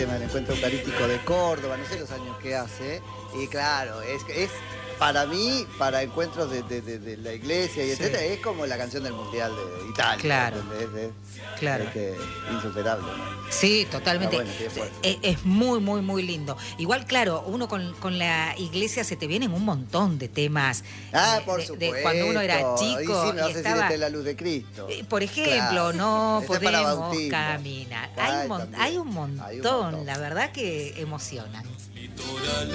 el encuentro eucarístico de Córdoba, no sé los años que hace, y claro, es para mí, para encuentros de la iglesia y etcétera, es como la canción del Mundial de Italia. Claro, ¿Entendés? claro. Insuperable, ¿no? Sí, totalmente. Bueno, tiene fuerza. Es muy, muy, muy lindo. Igual, claro, uno con la iglesia se te vienen un montón de temas. Por supuesto. De cuando uno era chico. Y sí, me vas a estaba, decir, la luz de Cristo. Por ejemplo, Claro. no Ese es para podemos bautismo. caminar. Ay, Hay un montón, hay un montón. la verdad que emocionan.